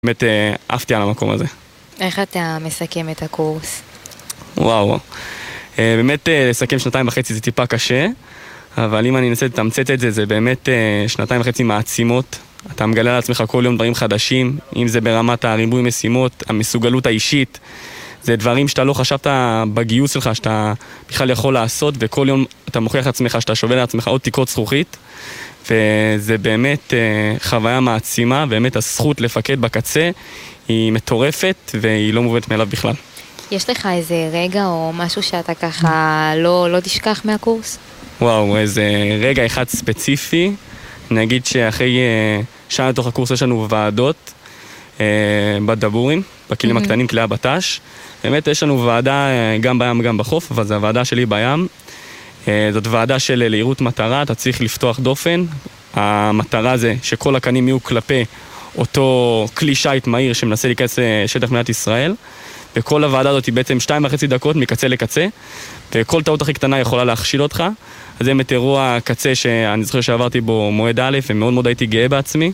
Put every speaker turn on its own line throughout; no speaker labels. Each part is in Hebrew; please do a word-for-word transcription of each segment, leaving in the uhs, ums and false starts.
באמת אהבתי על המקום הזה.
איך אתה מסכם את הקורס?
וואו, באמת לסכם שנתיים וחצי זה טיפה קשה, אבל אם אני אנסה לתמצת את זה, זה באמת שנתיים וחצי מעצימות. אתה מגלה לעצמך כל יום דברים חדשים, אם זה ברמת הריבוי משימות, המסוגלות האישית, זה דברים שאתה לא חשבת בגיוס שלך, שאתה בכלל יכול לעשות, וכל יום אתה מוכיח לעצמך שאתה שובר לעצמך עוד תקרות זכוכית, וזה באמת חוויה מעצימה, באמת הזכות לפקד בקצה היא מטורפת, והיא לא מובנת מאליו בכלל.
יש לך איזה רגע או משהו שאתה ככה לא, לא תשכח מהקורס?
וואו, איזה רגע אחד ספציפי, נגיד שאחרי שעה לתוך הקורס יש לנו ועדות בדבורים, בכלים mm-hmm. הקטנים, כלי הבט"ש. באמת יש לנו ועדה גם בים וגם בחוף, אבל זו הוועדה שלי בים. זאת ועדה של להירות מטרה, אתה צריך לפתוח דופן. המטרה זה שכל הקנים יהיו כלפי אותו כלי שייט מהיר שמנסה להיכנס לשטח מדינת ישראל. וכל הוועדה הזאת היא בעצם שתיים וחצי דקות מקצה לקצה, וכל טעות הכי קטנה יכולה להכשיל אותך. אז זה באמת אירוע קצה שאני זוכר שעברתי בו מועד א', ומאוד מאוד הייתי גאה בעצמי.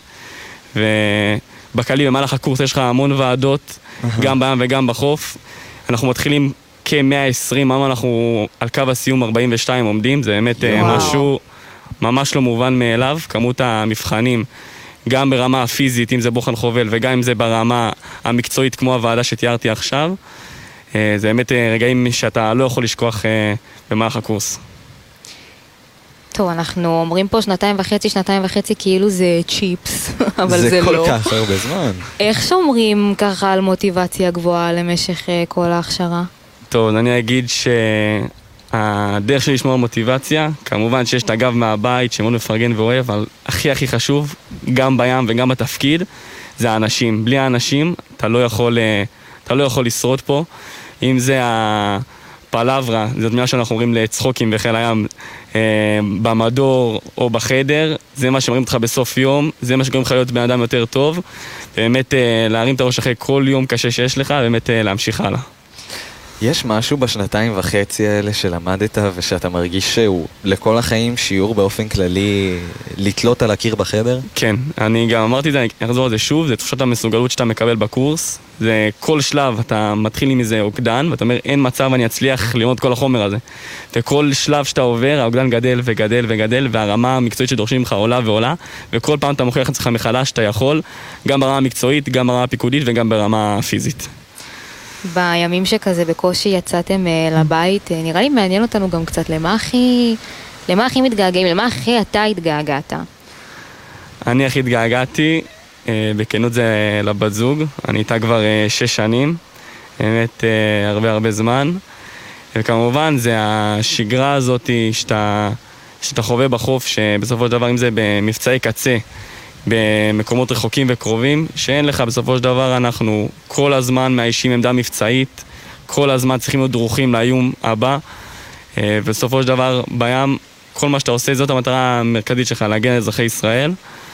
ובכלי במהלך הקורס יש לך המון ועדות, גם בים וגם בחוף. אנחנו מתחילים כ-מאה ועשרים, מה אנחנו על קו הסיום ארבעים ושתיים עומדים, זה באמת משהו ממש לא מובן מאליו. כמות המבחנים, גם ברמה הפיזית, אם זה בוחן חובל, וגם אם זה ברמה המקצועית כמו הוועדה שתיארתי עכשיו, זה באמת רגעים שאתה לא יכול לשכוח במהלך הקורס.
טוב, אנחנו אומרים פה שנתיים וחצי, שנתיים וחצי כאילו זה צ'יפס, אבל זה, זה
כל
לא.
זה כל כך הרבה זמן.
איך שומרים ככה על מוטיבציה גבוהה למשך כל ההכשרה?
טוב, אני אגיד שהדרך שלי לשמור על מוטיבציה, כמובן שיש את הגב מהבית, שמאוד מפרגן ואוהב, אבל הכי הכי חשוב, גם בים וגם בתפקיד, זה האנשים. בלי האנשים, אתה לא יכול, אתה לא יכול לשרוד פה. אם זה הפלברה, זאת מילה שאנחנו אומרים לצחוקים בחיל הים, אה, במדור או בחדר, זה מה שמראים אותך בסוף יום, זה מה שגורם לך להיות בן אדם יותר טוב, באמת אה, להרים את הראש אחרי כל יום קשה שיש לך, באמת אה, להמשיך הלאה.
יש משהו בשנתיים וחצי האלה שלמדת ושאתה מרגיש שהוא לכל החיים שיעור באופן כללי לתלות על הקיר בחדר?
כן, אני גם אמרתי את זה, אני אחזור על זה שוב, זה תחושת המסוגלות שאתה מקבל בקורס, זה כל שלב, אתה מתחיל עם איזה אוגדן, ואתה אומר, אין מצב אני אצליח ללמוד כל החומר הזה. וכל שלב שאתה עובר, האוגדן גדל וגדל וגדל, והרמה המקצועית שדורשים לך עולה ועולה, וכל פעם אתה מוכיח את עצמך מחדש, אתה יכול, גם ברמה המקצועית, גם ברמה הפיקודית וגם ברמה הפיזית.
בימים שכזה בקושי יצאתם לבית, נראה לי מעניין אותנו גם קצת למה הכי, למה הכי מתגעגעים, למה הכי אתה התגעגעת?
אני הכי התגעגעתי, בכנות זה לבת זוג, אני איתה כבר שש שנים, באמת הרבה הרבה זמן, וכמובן זה השגרה הזאת שאתה, שאתה חווה בחוף, שבסופו של דבר אם זה במבצעי קצה, במקומות רחוקים וקרובים, שאין לך בסופו של דבר, אנחנו כל הזמן מאיישים עמדה מבצעית, כל הזמן צריכים להיות דרוכים לאיום הבא, ובסופו של דבר בים, כל מה שאתה עושה, זאת המטרה המרכזית שלך, להגן על אזרחי ישראל,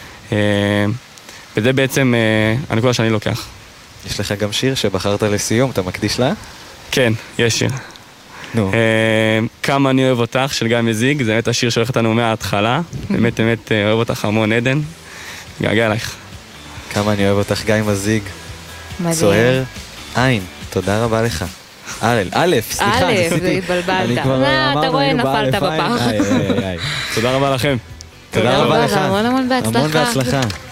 וזה בעצם הנקודה שאני לוקח.
יש לך גם שיר שבחרת לסיום, אתה מקדיש לה?
כן, יש שיר.
נו.
כמה אני אוהב אותך, של גיא מזיג, זה באמת השיר שהולך אותנו מההתחלה, באמת באמת אוהב אותך המון עדן. געגע אלייך.
כמה אני אוהב אותך, גיא מזיג.
מדהים.
צוער עין, תודה רבה לך. א', א', סליחה.
א', זה התבלבלת. אתה רואה, נפלת בפח.
תודה רבה לכם.
תודה רבה לך.
המון המון בהצלחה.
המון בהצלחה.